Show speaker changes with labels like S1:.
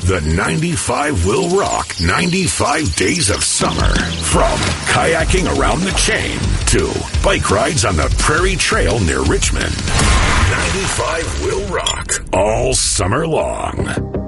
S1: The 95 will rock 95 days of summer. From kayaking around the chain to bike rides on the Prairie Trail near Richmond. 95 will rock all summer long.